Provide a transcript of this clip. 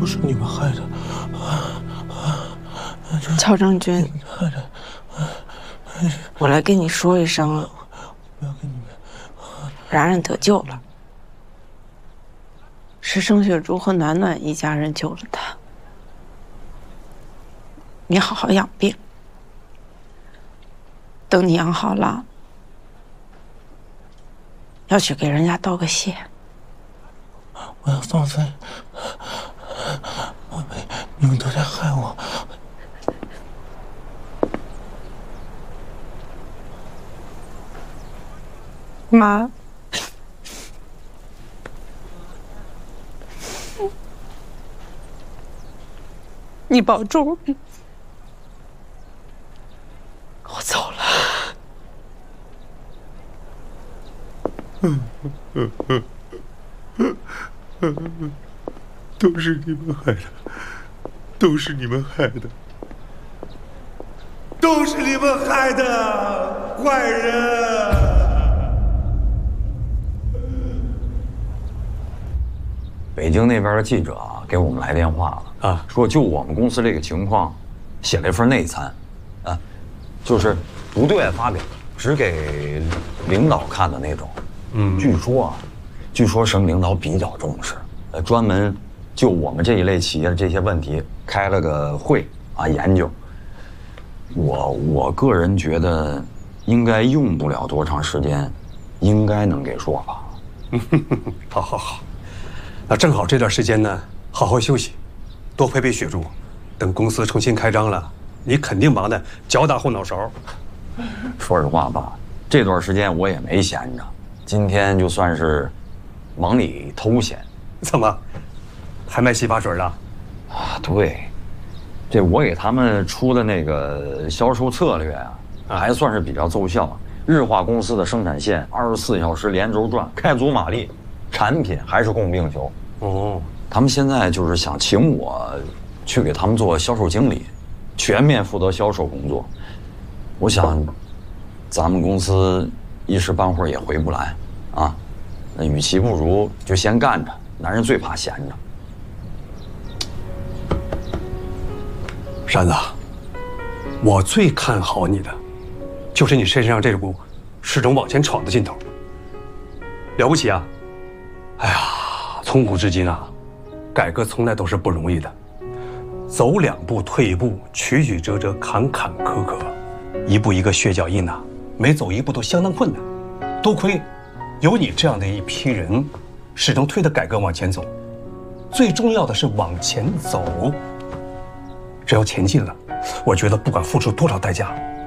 是你们害的， 乔正军，我来跟你说一声，然然得救了，是盛雪竹和暖暖一家人救了他。你好好养病，等你养好了，要去给人家道个谢。 我要放飞，你们都在害我。 妈，你保重，我走了。 都是你们害的，都是你们害的，都是你们害的，坏人！ 北京那边的记者给我们来电话了啊，说就我们公司这个情况，写了一份内参，啊，就是不对外发表，只给领导看的那种。据说省领导比较重视，专门就我们这一类企业的这些问题开了个会啊研究。我个人觉得，应该用不了多长时间，应该能给说法。 好，那正好这段时间呢，好好休息，多陪陪雪珠。等公司重新开张了，你肯定忙得脚打后脑勺。 说实话吧，这段时间我也没闲着，今天就算是忙里偷闲。 怎么，还卖洗发水了？ 啊，对，这我给他们出的那个销售策略啊，还算是比较奏效。日化公司的生产线24小时连轴转，开足马力，产品还是供不应求。 哦， 他们现在就是想请我去给他们做销售经理，全面负责销售工作。我想，咱们公司一时半会儿也回不来，啊，那与其不如就先干着，男人最怕闲着。 山子，我最看好你的，就是你身上这股始终往前闯的劲头，了不起啊！哎呀，从古至今啊，改革从来都是不容易的，走2步退1步，曲曲折折，坎坎坷坷，一步一个血脚印呐，每走一步都相当困难。多亏有你这样的一批人，始终推着改革往前走。最重要的是往前走，只要前进了，我觉得不管付出多少代价，